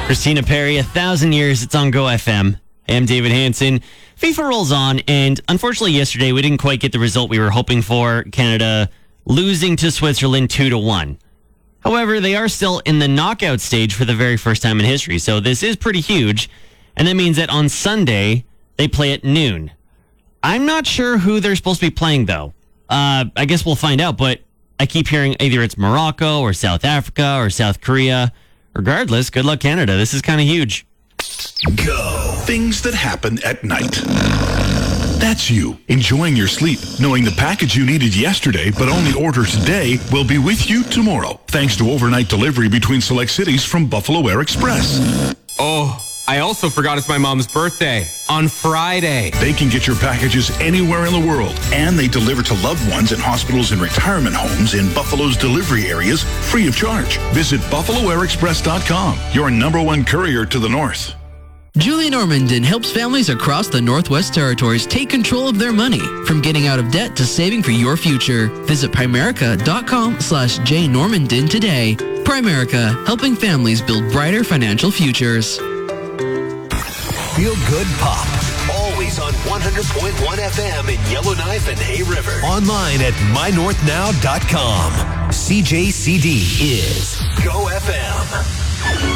Christina Perri, 1,000 Years. It's on Go FM. I'm David Hansen. FIFA rolls on, and unfortunately yesterday we didn't quite get the result we were hoping for. Canada losing to Switzerland 2-1. However, they are still in the knockout stage for the very first time in history, so this is pretty huge. And that means that on Sunday, they play at noon. I'm not sure who they're supposed to be playing, though. I guess we'll find out, but I keep hearing either it's Morocco or South Africa or South Korea. Regardless, good luck, Canada. This is kind of huge. Go. Things that happen at night. That's you, enjoying your sleep, knowing the package you needed yesterday but only order today will be with you tomorrow, thanks to overnight delivery between select cities from Buffalo Air Express. Oh, I also forgot it's my mom's birthday on Friday. They can get your packages anywhere in the world, and they deliver to loved ones in hospitals and retirement homes in Buffalo's delivery areas free of charge. Visit BuffaloAirExpress.com, your #1 courier to the north. Julie Normandin helps families across the Northwest Territories take control of their money, from getting out of debt to saving for your future. Visit Primerica.com/JNormandin today. Primerica, helping families build brighter financial futures. Feel good pop. Always on 100.1 FM in Yellowknife and Hay River. Online at mynorthnow.com. CJCD is Go FM.